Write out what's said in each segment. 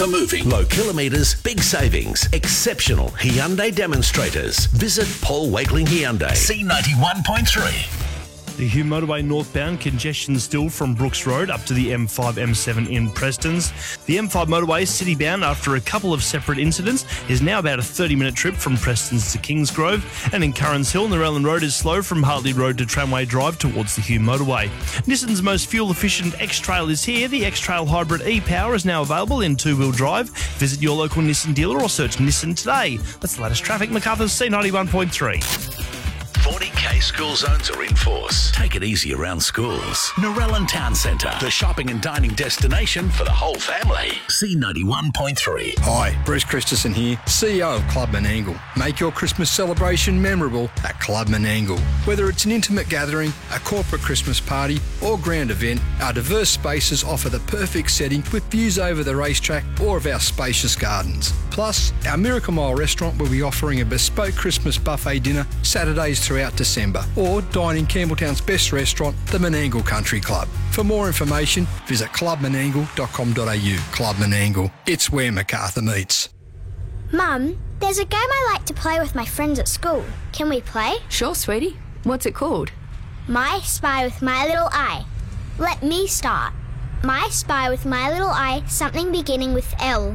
for moving. Low kilometres, big savings, exceptional Hyundai demonstrators. Visit Paul Wakeling Hyundai. C91.3. The Hume Motorway northbound, congestion still from Brooks Road up to the M5, M7 in Prestons. The M5 motorway citybound after a couple of separate incidents is now about a 30-minute trip from Prestons to Kingsgrove. And in Currans Hill, Narellan Road is slow from Hartley Road to Tramway Drive towards the Hume Motorway. Nissan's most fuel-efficient X-Trail is here. The X-Trail Hybrid e-Power is now available in two-wheel drive. Visit your local Nissan dealer or search Nissan today. That's the latest traffic. MacArthur's C91.3. 40k school zones are in force. Take it easy around schools. Narellan Town Centre, the shopping and dining destination for the whole family. C91.3. Hi, Bruce Christensen here, CEO of Club Menangle. Make your Christmas celebration memorable at Club Menangle. Whether it's an intimate gathering, a corporate Christmas party, or grand event, our diverse spaces offer the perfect setting with views over the racetrack or of our spacious gardens. Plus, our Miracle Mile restaurant will be offering a bespoke Christmas buffet dinner Saturdays throughout December, or dine in Campbelltown's best restaurant, the Menangle Country Club. For more information, visit clubmenangle.com.au. Club Menangle, it's where MacArthur meets. Mum, there's a game I like to play with my friends at school. Can we play? Sure, sweetie. What's it called? My Spy with My Little Eye. Let me start. My Spy with My Little Eye, something beginning with L.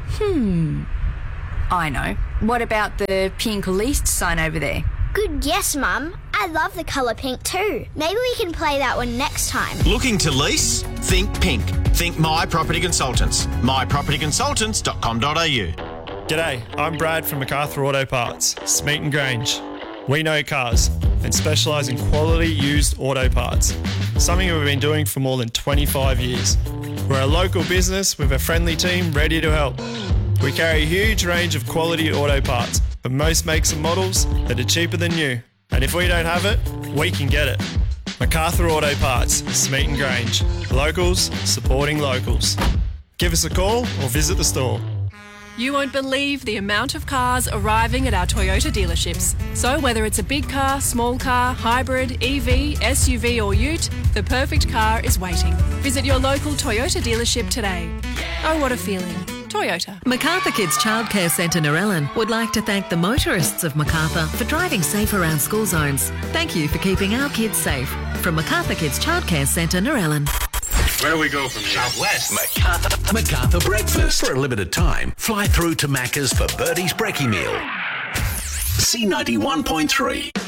I know. What about the pink leased sign over there? Good guess, Mum. I love the colour pink too. Maybe we can play that one next time. Looking to lease? Think pink. Think My Property Consultants. mypropertyconsultants.com.au. G'day, I'm Brad from MacArthur Auto Parts, Smeaton Grange. We know cars and specialise in quality used auto parts, something we've been doing for more than 25 years. We're a local business with a friendly team ready to help. We carry a huge range of quality auto parts for most makes and models that are cheaper than new. And if we don't have it, we can get it. MacArthur Auto Parts, Smeaton Grange. Locals supporting locals. Give us a call or visit the store. You won't believe the amount of cars arriving at our Toyota dealerships. So whether it's a big car, small car, hybrid, EV, SUV or ute, the perfect car is waiting. Visit your local Toyota dealership today. Oh, what a feeling. Toyota. MacArthur Kids Childcare Centre Narellan would like to thank the motorists of MacArthur for driving safe around school zones. Thank you for keeping our kids safe. From MacArthur Kids Childcare Centre Narellan. Where do we go from here? Southwest. MacArthur Breakfast. For a limited time, fly through to Macca's for Birdie's Brekkie Meal. C91.3.